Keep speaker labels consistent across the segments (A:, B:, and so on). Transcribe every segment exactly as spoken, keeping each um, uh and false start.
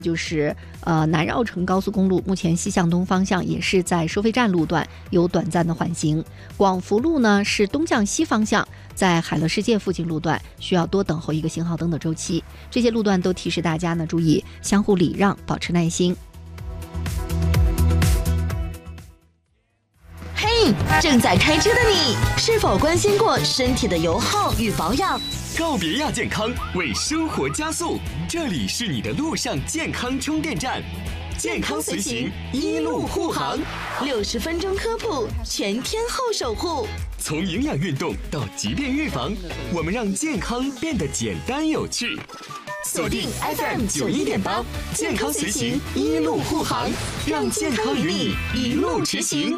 A: 就是呃南绕城高速公路目前西向东方向也是在收费站路段有短暂的缓行，广福路呢是东向西方向，在海乐世界附近路段需要多等候一个信号灯的周期。这些路段都提示大家呢注意相互礼让，保持耐心。
B: 嘿，正在开车的你，是否关心过身体的油耗与保养？
C: 告别亚健康，为生活加速。这里是你的路上健康充电站，健康随行，一路护航。
B: 六十分钟科普，全天候守护。
C: 从营养运动到疾病预防，我们让健康变得简单有趣。锁定 F M 九一点八，健康随行，一路护航，让健康与你一路驰行。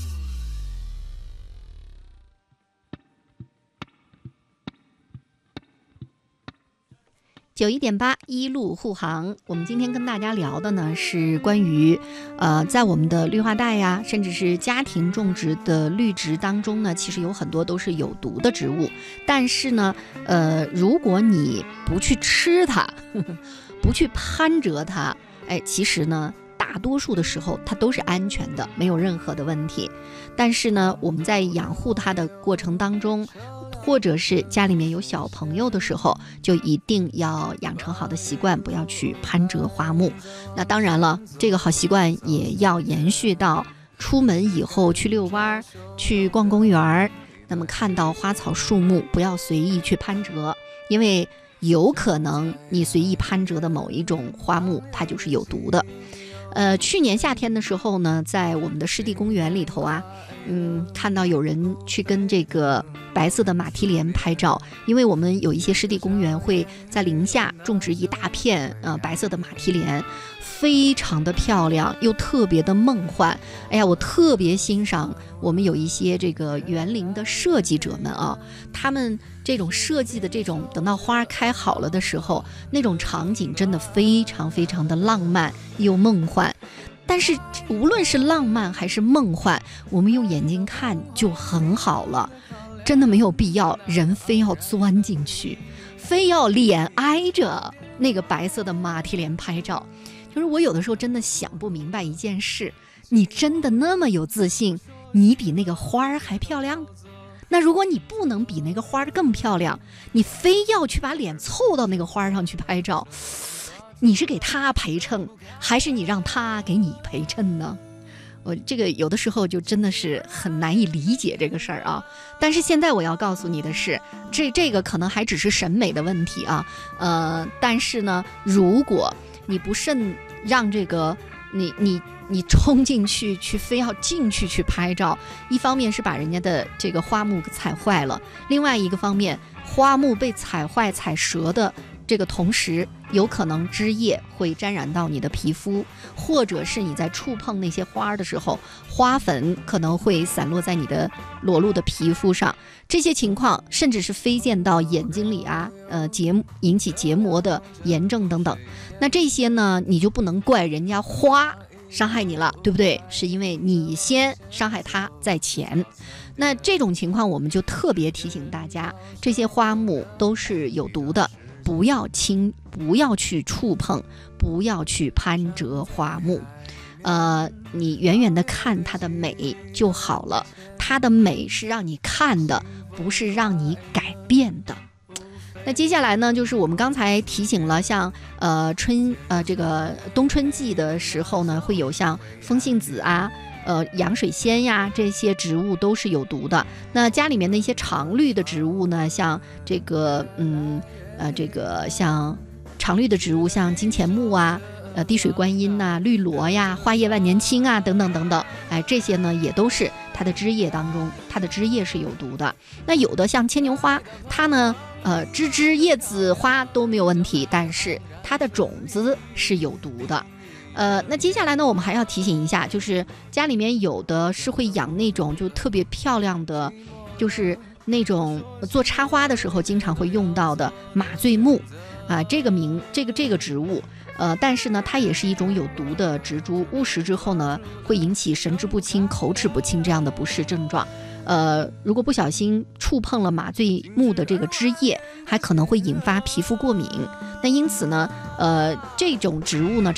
A: 九一点八一路护航，我们今天跟大家聊的呢是关于，呃，在我们的绿化带呀，甚至是家庭种植的绿植当中呢，其实有很多都是有毒的植物。但是呢，呃，如果你不去吃它，呵呵不去攀折它，哎，其实呢，大多数的时候它都是安全的，没有任何的问题。但是呢，我们在养护它的过程当中，或者是家里面有小朋友的时候，就一定要养成好的习惯，不要去攀折花木。那当然了，这个好习惯也要延续到出门以后去遛弯、去逛公园，那么看到花草树木，不要随意去攀折，因为有可能你随意攀折的某一种花木，它就是有毒的。呃，去年夏天的时候呢，在我们的湿地公园里头啊，嗯，看到有人去跟这个白色的马蹄莲拍照，因为我们有一些湿地公园会在林下种植一大片呃白色的马蹄莲，非常的漂亮，又特别的梦幻。哎呀，我特别欣赏我们有一些这个园林的设计者们啊，他们这种设计的这种等到花开好了的时候，那种场景真的非常非常的浪漫又梦幻。但是无论是浪漫还是梦幻，我们用眼睛看就很好了，真的没有必要人非要钻进去，非要脸挨着那个白色的马蹄莲拍照。就是我有的时候真的想不明白一件事，你真的那么有自信，你比那个花儿还漂亮？那如果你不能比那个花儿更漂亮，你非要去把脸凑到那个花上去拍照，你是给他陪衬，还是你让他给你陪衬呢？我这个有的时候就真的是很难以理解这个事儿啊。但是现在我要告诉你的是，这这个可能还只是审美的问题啊。呃，但是呢，如果你不慎让这个你你你冲进去去非要进去去拍照，一方面是把人家的这个花木踩坏了，另外一个方面花木被踩坏踩折的这个同时，有可能汁液会沾染到你的皮肤，或者是你在触碰那些花的时候，花粉可能会散落在你的裸露的皮肤上。这些情况甚至是飞溅到眼睛里啊，呃，结引起结膜的炎症等等。那这些呢，你就不能怪人家花伤害你了，对不对？是因为你先伤害它在前。那这种情况我们就特别提醒大家，这些花木都是有毒的，不要亲，不要去触碰，不要去攀折花木。呃，你远远的看它的美就好了，它的美是让你看的，不是让你改变的。那接下来呢，就是我们刚才提醒了，像呃春呃这个冬春季的时候呢，会有像风信子啊、呃洋水仙呀，这些植物都是有毒的。那家里面的一些常绿的植物呢，像这个嗯呃这个像常绿的植物，像金钱木啊、呃滴水观音呐、绿萝呀、花叶万年青啊等等等等，哎，这些呢也都是它的枝叶当中，它的枝叶是有毒的。那有的像牵牛花，它呢呃枝枝叶子花都没有问题，但是它的种子是有毒的。呃，那接下来呢，我们还要提醒一下，就是家里面有的是会养那种就特别漂亮的，就是那种做插花的时候经常会用到的马醉木啊，这个名这个这个植物，呃，但是呢，它也是一种有毒的植株，误食之后呢，会引起神志不清、口齿不清这样的不适症状。呃，如果不小心触碰了马醉木的这个枝叶，还可能会引发皮肤过敏。那因此呢，呃，这种植物呢，